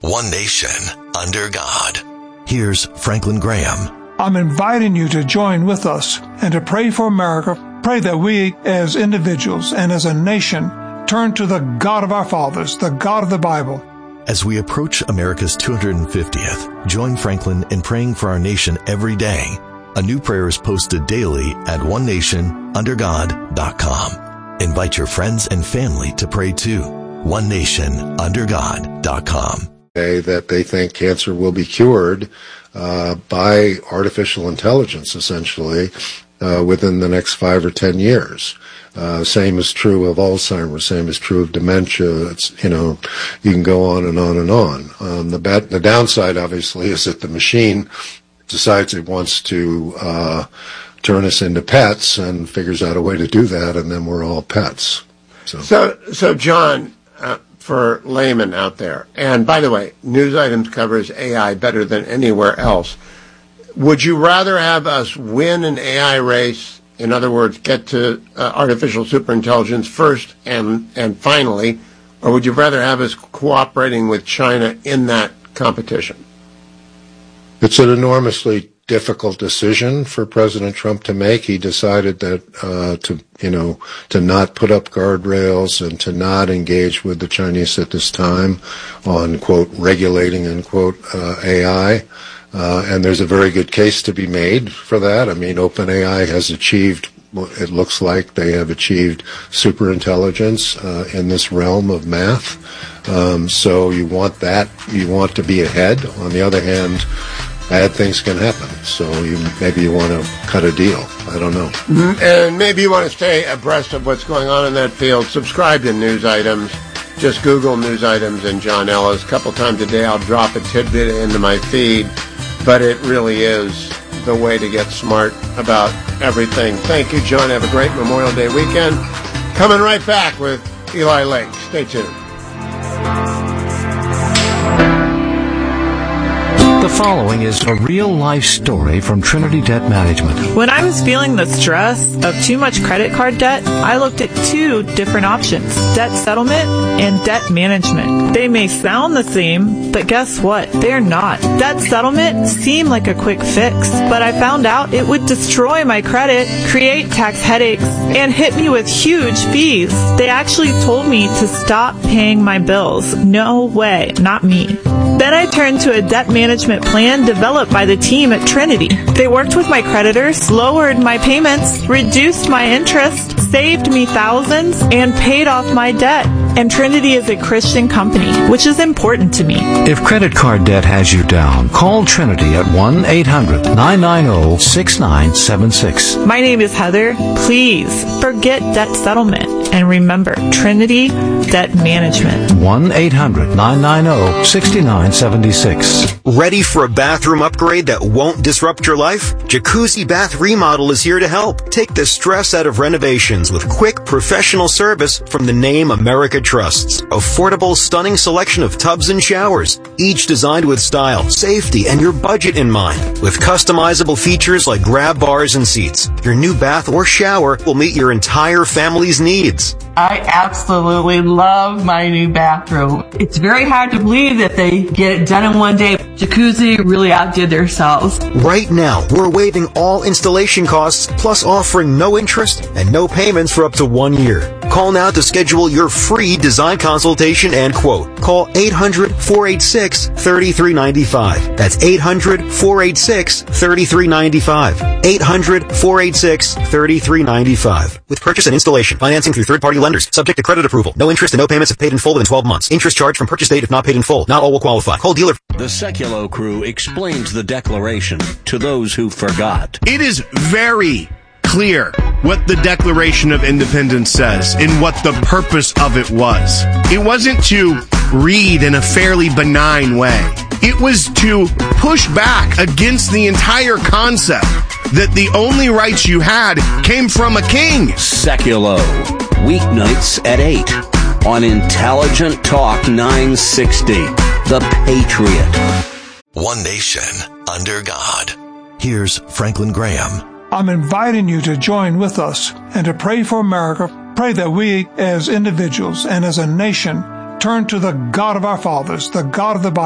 One nation, under God. Here's Franklin Graham. I'm inviting you to join with us and to pray for America. Pray that we, as individuals and as a nation, turn to the God of our fathers, the God of the Bible. As we approach America's 250th, join Franklin in praying for our nation every day. A new prayer is posted daily at onenationundergod.com. Invite your friends and family to pray too. onenationundergod.com. That they think cancer will be cured by artificial intelligence, essentially, within the next 5 or 10 years. Same is true of Alzheimer's. Same is true of dementia. It's, you can go on and on and on. The downside, obviously, is that the machine decides it wants to turn us into pets and figures out a way to do that, and then we're all pets. So John, for laymen out there, and by the way, News Items covers AI better than anywhere else. Would you rather have us win an AI race, in other words, get to artificial superintelligence first and finally, or would you rather have us cooperating with China in that competition? It's an enormously difficult decision for President Trump to make. He decided that to not put up guardrails and to not engage with the Chinese at this time on, quote, regulating, unquote, AI. And there's a very good case to be made for that. I mean, OpenAI has achieved, it looks like they have achieved superintelligence in this realm of math. So you want to be ahead. On the other hand, bad things can happen. So maybe you want to cut a deal. I don't know. And maybe you want to stay abreast of what's going on in that field. Subscribe to News Items. Just Google News Items and John Ellis. A couple times a day I'll drop a tidbit into my feed. But it really is the way to get smart about everything. Thank you, John. Have a great Memorial Day weekend. Coming right back with Eli Lake. Stay tuned. The following is a real-life story from Trinity Debt Management. When I was feeling the stress of too much credit card debt, I looked at 2 different options: debt settlement and debt management. They may sound the same, but guess what? They're not. Debt settlement seemed like a quick fix, but I found out it would destroy my credit, create tax headaches, and hit me with huge fees. They actually told me to stop paying my bills. No way, not me. Then I turned to a debt management plan developed by the team at Trinity. They worked with my creditors, lowered my payments, reduced my interest, saved me thousands, and paid off my debt. And Trinity is a Christian company, which is important to me. If credit card debt has you down, call Trinity at 1-800-990-6976. My name is Heather. Please forget debt settlement. And remember, Trinity Debt Management. 1-800-990-6976. Ready for a bathroom upgrade that won't disrupt your life? Jacuzzi Bath Remodel is here to help. Take the stress out of renovations with quick, professional service from the name America trusts. Affordable, stunning selection of tubs and showers, each designed with style, safety, and your budget in mind. With customizable features like grab bars and seats, your new bath or shower will meet your entire family's needs. I absolutely love my new bathroom. It's very hard to believe that they get it done in one day. Jacuzzi really outdid themselves. Right now, we're waiving all installation costs, plus offering no interest and no payments for up to 1 year. Call now to schedule your free design consultation and quote. Call 800-486-3395. That's 800-486-3395. 800-486-3395. With purchase and installation, financing through third-party lenders, subject to credit approval. No interest and no payments if paid in full within 12 months. Interest charged from purchase date if not paid in full. Not all will qualify. Call dealer. The Seculo crew explains the Declaration to those who forgot. It is very clear what the Declaration of Independence says and what the purpose of it was. It wasn't to read in a fairly benign way. It was to push back against the entire concept that the only rights you had came from a king. Seculo, weeknights at 8 on Intelligent Talk 960. The Patriot. One nation, under God. Here's Franklin Graham. I'm inviting you to join with us and to pray for America. Pray that we, as individuals and as a nation, turn to the God of our fathers, the God of the Bible.